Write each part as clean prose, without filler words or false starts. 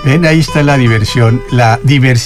Ven, ahí está la diversión, la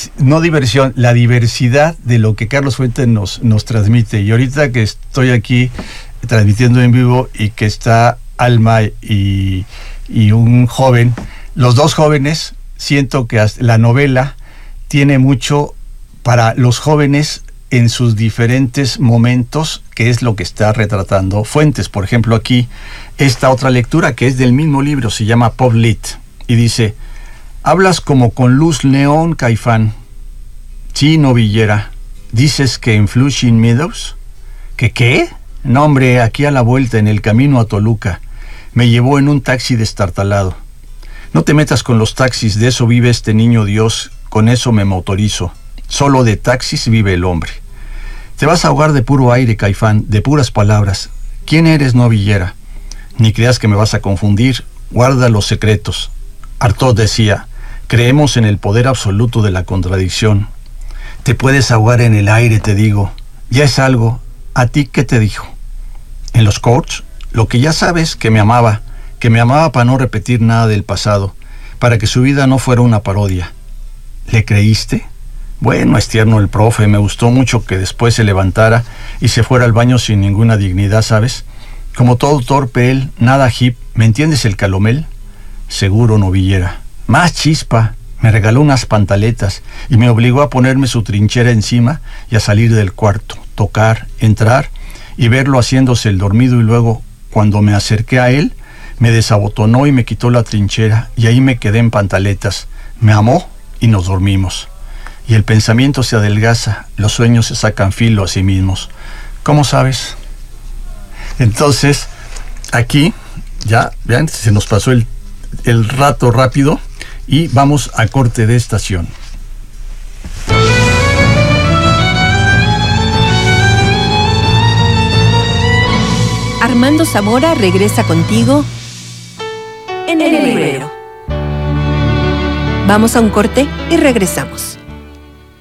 diversidad de lo que Carlos Fuentes nos transmite. Y ahorita que estoy aquí transmitiendo en vivo y que está Alma y un joven, los dos jóvenes, siento que la novela tiene mucho para los jóvenes en sus diferentes momentos, que es lo que está retratando Fuentes. Por ejemplo, aquí, esta otra lectura que es del mismo libro, se llama Pop Lit, y dice: hablas como con luz neón, Caifán. Sí, novillera. ¿Dices que en Flushing Meadows? ¿Que qué? No, hombre, aquí a la vuelta, en el camino a Toluca. Me llevó en un taxi destartalado. No te metas con los taxis, de eso vive este niño Dios, con eso me motorizo. Solo de taxis vive el hombre. Te vas a ahogar de puro aire, Caifán, de puras palabras. ¿Quién eres, novillera? Ni creas que me vas a confundir, guarda los secretos. Artaud decía: creemos en el poder absoluto de la contradicción. Te puedes ahogar en el aire, te digo. Ya es algo. ¿A ti qué te dijo? En los courts, lo que ya sabes, que me amaba para no repetir nada del pasado, para que su vida no fuera una parodia. ¿Le creíste? Bueno, es tierno el profe, me gustó mucho que después se levantara y se fuera al baño sin ninguna dignidad, ¿sabes? Como todo torpe él, nada hip, ¿me entiendes el calomel? Seguro, novillera. Más chispa, me regaló unas pantaletas y me obligó a ponerme su trinchera encima y a salir del cuarto, tocar, entrar y verlo haciéndose el dormido, y luego, cuando me acerqué a él, me desabotonó y me quitó la trinchera y ahí me quedé en pantaletas. Me amó y nos dormimos. Y el pensamiento se adelgaza, los sueños se sacan filo a sí mismos. ¿Cómo sabes? Entonces, aquí, ya, vean, se nos pasó el rato rápido y vamos a corte de estación. Armando Zamora regresa contigo en el librero. Vamos a un corte y regresamos.